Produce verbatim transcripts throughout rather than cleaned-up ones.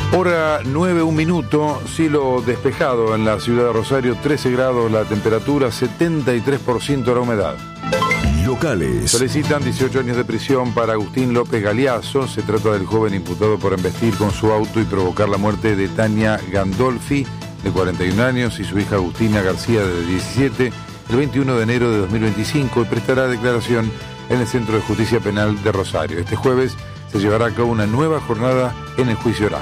Hora nueve, un minuto, cielo despejado en la ciudad de Rosario, trece grados la temperatura, setenta y tres por ciento la humedad. Locales. Solicitan dieciocho años de prisión para Agustín López Galeazzo. Se trata del joven imputado por embestir con su auto y provocar la muerte de Tania Gandolfi, de cuarenta y un años, y su hija Agustina García, de diecisiete, el veintiuno de enero de dos mil veinticinco, y prestará declaración en el Centro de Justicia Penal de Rosario. Este jueves se llevará a cabo una nueva jornada en el juicio oral.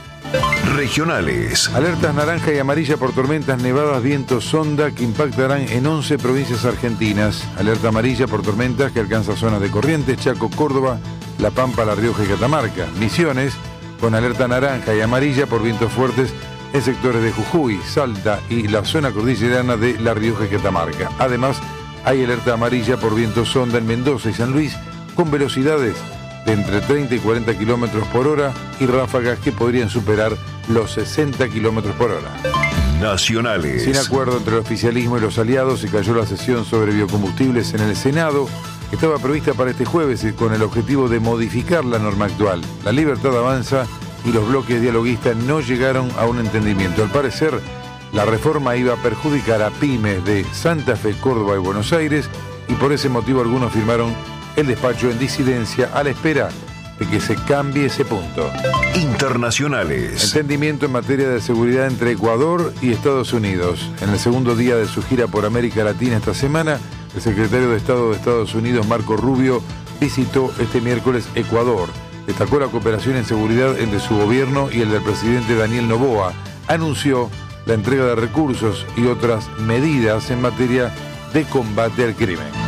Regionales. Alertas naranja y amarilla por tormentas, nevadas, vientos, sonda que impactarán en once provincias argentinas. Alerta amarilla por tormentas que alcanza zonas de Corrientes, Chaco, Córdoba, La Pampa, La Rioja y Catamarca. Misiones con alerta naranja y amarilla por vientos fuertes en sectores de Jujuy, Salta y la zona cordillerana de La Rioja y Catamarca. Además, hay alerta amarilla por vientos sonda en Mendoza y San Luis con velocidades de entre treinta y cuarenta kilómetros por hora y ráfagas que podrían superar los sesenta kilómetros por hora. Nacionales. Sin acuerdo entre el oficialismo y los aliados, se cayó la sesión sobre biocombustibles en el Senado, que estaba prevista para este jueves con el objetivo de modificar la norma actual. La Libertad Avanza y los bloques dialoguistas no llegaron a un entendimiento. Al parecer, la reforma iba a perjudicar a pymes de Santa Fe, Córdoba y Buenos Aires, y por ese motivo algunos firmaron el despacho en disidencia a la espera de que se cambie ese punto. Internacionales. Entendimiento en materia de seguridad entre Ecuador y Estados Unidos. En el segundo día de su gira por América Latina esta semana, el secretario de Estado de Estados Unidos, Marco Rubio, visitó este miércoles Ecuador. Destacó la cooperación en seguridad entre su gobierno y el del presidente Daniel Noboa. Anunció la entrega de recursos y otras medidas en materia de combate al crimen.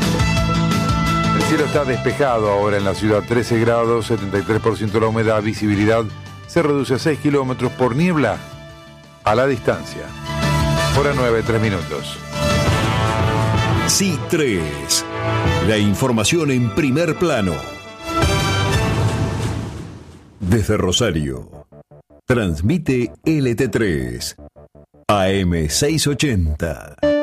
El cielo está despejado ahora en la ciudad, trece grados, setenta y tres por ciento la humedad, visibilidad se reduce a seis kilómetros por niebla a la distancia. Hora nueve, tres minutos. C I tres, la información en primer plano. Desde Rosario, transmite L T tres, A M seiscientos ochenta.